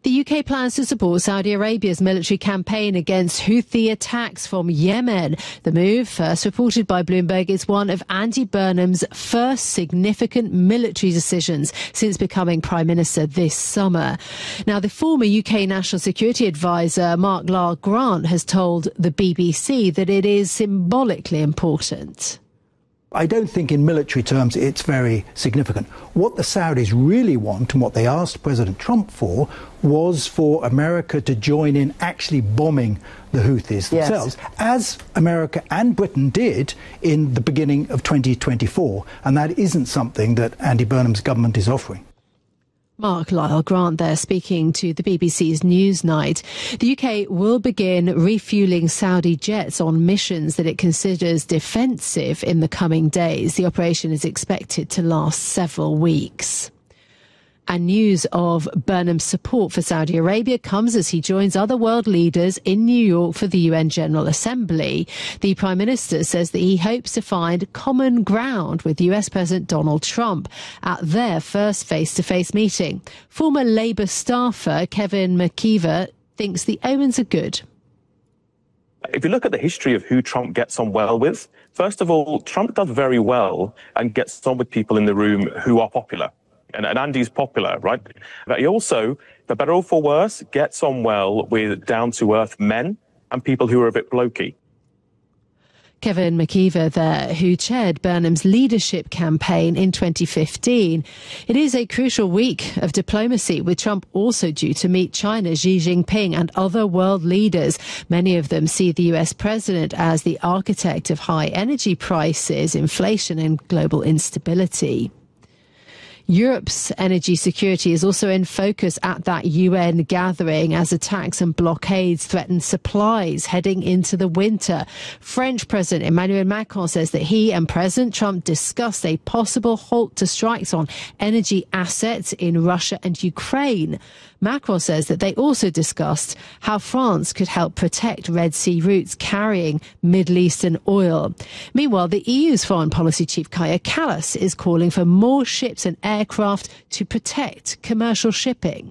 The UK plans to support Saudi Arabia's military campaign against Houthi attacks from Yemen. The move, first reported by Bloomberg, is one of Andy Burnham's first significant military decisions since becoming Prime Minister this summer. Now, the former UK National Security Advisor, Mark Lyle Grant, has told the BBC that it is symbolically important. I don't think in military terms it's very significant. What the Saudis really want and what they asked President Trump for was for America to join in actually bombing the Houthis themselves, as America and Britain did in the beginning of 2024. And that isn't something that Andy Burnham's government is offering. Mark Lyle Grant there speaking to the BBC's Newsnight. The UK will begin refuelling Saudi jets on missions that it considers defensive in the coming days. The operation is expected to last several weeks. And news of Burnham's support for Saudi Arabia comes as he joins other world leaders in New York for the UN General Assembly. The Prime Minister says that he hopes to find common ground with US President Donald Trump at their first face-to-face meeting. Former Labour staffer Kevin McKeever thinks the omens are good. If you look at the history of who Trump gets on well with, first of all, Trump does very well and gets on with people in the room who are popular. And Andy's popular, right? But he also, for better or for worse, gets on well with down-to-earth men and people who are a bit blokey. Kevin McKeever there, who chaired Burnham's leadership campaign in 2015. It is a crucial week of diplomacy, with Trump also due to meet China's Xi Jinping and other world leaders. Many of them see the US president as the architect of high energy prices, inflation and global instability. Europe's energy security is also in focus at that UN gathering as attacks and blockades threaten supplies heading into the winter. French President Emmanuel Macron says that he and President Trump discussed a possible halt to strikes on energy assets in Russia and Ukraine. Macron says that they also discussed how France could help protect Red Sea routes carrying Middle Eastern oil. Meanwhile, the EU's foreign policy chief Kaja Kallas is calling for more ships and aircraft to protect commercial shipping.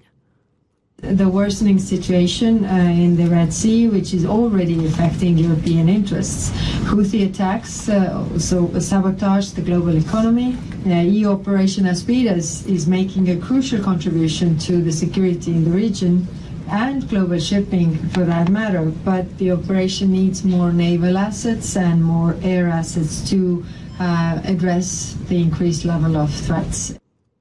The worsening situation in the Red Sea, which is already affecting European interests. Houthi attacks also sabotage the global economy. EU Operation Aspides is making a crucial contribution to the security in the region and global shipping for that matter. But the operation needs more naval assets and more air assets to address the increased level of threats.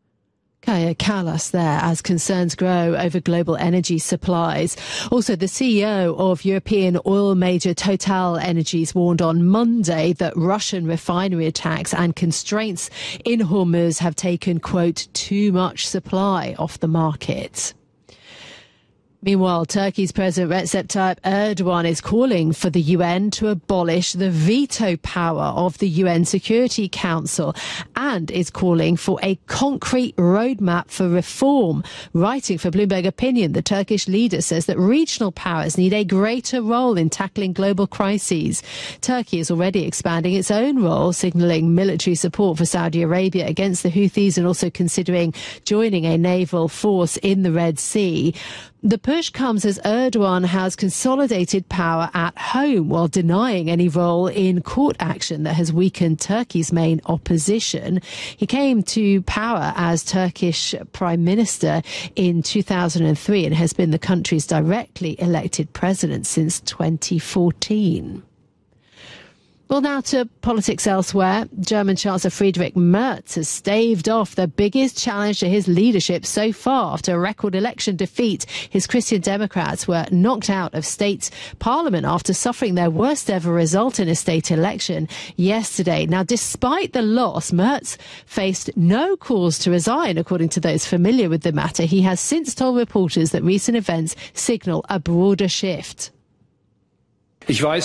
Kaja Kallas there as concerns grow over global energy supplies. Also, the CEO of European oil major Total Energies warned on Monday that Russian refinery attacks and constraints in Hormuz have taken, quote, too much supply off the market. Meanwhile, Turkey's President Recep Tayyip Erdogan is calling for the UN to abolish the veto power of the UN Security Council and is calling for a concrete roadmap for reform. Writing for Bloomberg Opinion, the Turkish leader says that regional powers need a greater role in tackling global crises. Turkey is already expanding its own role, signalling military support for Saudi Arabia against the Houthis and also considering joining a naval force in the Red Sea. The push comes as Erdogan has consolidated power at home while denying any role in court action that has weakened Turkey's main opposition. He came to power as Turkish Prime Minister in 2003 and has been the country's directly elected president since 2014. Well, now to politics elsewhere. German Chancellor Friedrich Merz has staved off the biggest challenge to his leadership so far. After a record election defeat, his Christian Democrats were knocked out of state parliament after suffering their worst ever result in a state election yesterday. Now, despite the loss, Merz faced no cause to resign, according to those familiar with the matter. He has since told reporters that recent events signal a broader shift. I know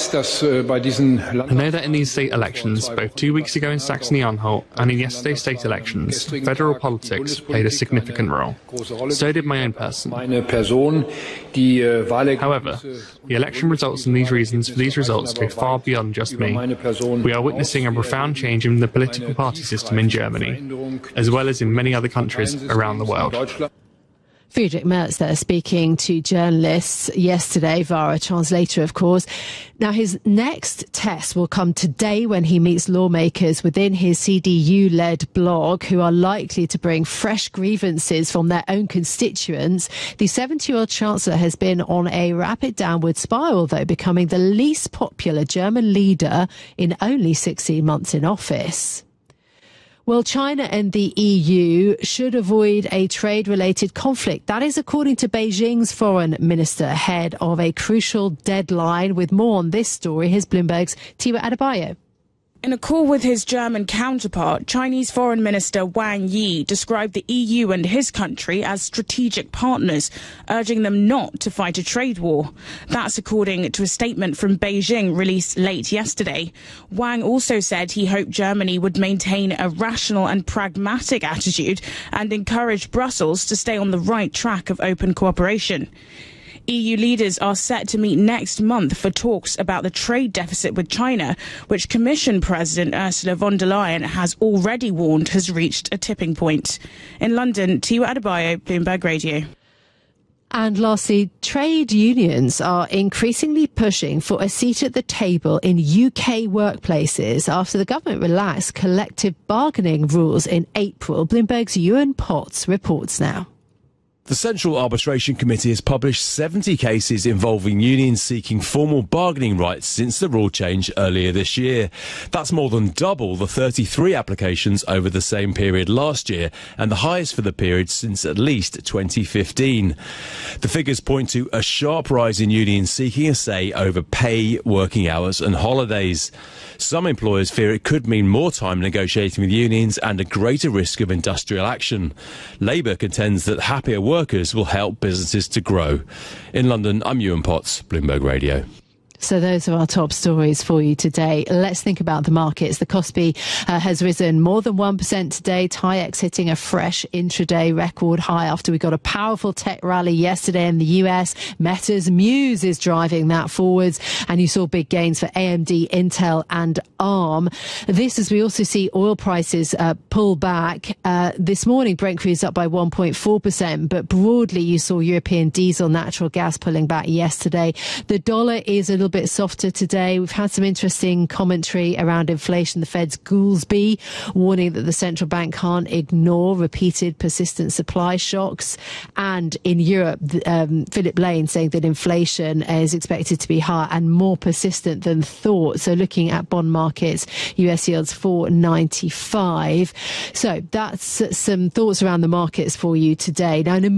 that in these state elections, both 2 weeks ago in Saxony-Anhalt and in yesterday's state elections, federal politics played a significant role. So did my own person. However, the election results and these reasons for these results go far beyond just me. We are witnessing a profound change in the political party system in Germany, as well as in many other countries around the world. Friedrich Merz there speaking to journalists yesterday via a translator, of course. Now, his next test will come today when he meets lawmakers within his CDU-led bloc who are likely to bring fresh grievances from their own constituents. The 70-year-old chancellor has been on a rapid downward spiral, though, becoming the least popular German leader in only 16 months in office. Well, China and the EU should avoid a trade-related conflict. That is according to Beijing's foreign minister ahead of a crucial deadline. With more on this story, here's Bloomberg's Tiwa Adebayo. In a call with his German counterpart, Chinese Foreign Minister Wang Yi described the EU and his country as strategic partners, urging them not to fight a trade war. That's according to a statement from Beijing released late yesterday. Wang also said he hoped Germany would maintain a rational and pragmatic attitude and encourage Brussels to stay on the right track of open cooperation. EU leaders are set to meet next month for talks about the trade deficit with China, which Commission President Ursula von der Leyen has already warned has reached a tipping point. In London, Tiwa Adebayo, Bloomberg Radio. And lastly, trade unions are increasingly pushing for a seat at the table in UK workplaces after the government relaxed collective bargaining rules in April. Bloomberg's Ewan Potts reports now. The Central Arbitration Committee has published 70 cases involving unions seeking formal bargaining rights since the rule change earlier this year. That's more than double the 33 applications over the same period last year and the highest for the period since at least 2015. The figures point to a sharp rise in unions seeking a say over pay, working hours and holidays. Some employers fear it could mean more time negotiating with unions and a greater risk of industrial action. Labour contends that happier workers will help businesses to grow. In London, I'm Ewan Potts, Bloomberg Radio. So those are our top stories for you today. Let's think about the markets. The Kospi has risen more than 1% today. TAIEX hitting a fresh intraday record high after we got a powerful tech rally yesterday in the US. Meta's Muse is driving that forwards. And you saw big gains for AMD, Intel and ARM. This as we also see oil prices pull back. This morning, Brent crude is up by 1.4%. But broadly, you saw European diesel, natural gas pulling back yesterday. The dollar is a little bit softer today. We've had some interesting commentary around inflation. The Fed's Goolsbee warning that the central bank can't ignore repeated persistent supply shocks. And in Europe, Philip Lane saying that inflation is expected to be higher and more persistent than thought. So looking at bond markets, US yields 4.95. So that's some thoughts around the markets for you today. Now,